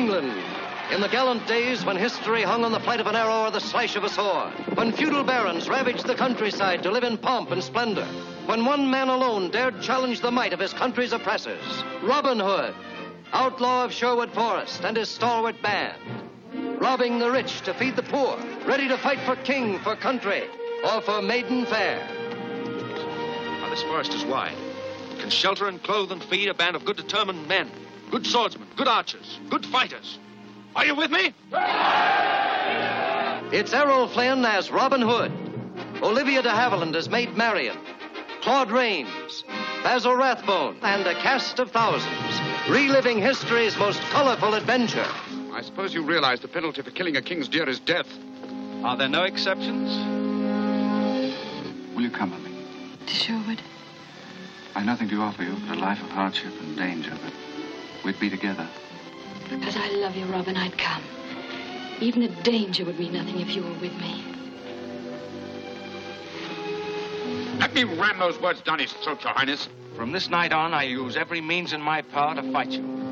England. In the gallant days when history hung on the flight of an arrow or the slash of a sword, when feudal barons ravaged the countryside to live in pomp and splendor, when one man alone dared challenge the might of his country's oppressors, Robin Hood, outlaw of Sherwood Forest and his stalwart band, robbing the rich to feed the poor, ready to fight for king, for country, or for maiden fair. Now, this forest is wide. It can shelter and clothe and feed a band of good determined men, good swordsmen, good archers, good fighters. Are you with me? It's Errol Flynn as Robin Hood, Olivia de Havilland as Maid Marian, Claude Rains, Basil Rathbone, and a cast of thousands, reliving history's most colorful adventure. I suppose you realize the penalty for killing a king's deer is death. Are there no exceptions? Will you come with me? To Sherwood? I've nothing to offer you but a life of hardship and danger, but we'd be together. Because I love you, Robin, I'd come. Even the danger would mean nothing if you were with me. Let me ram those words down his throat, Your Highness. From this night on, I use every means in my power to fight you.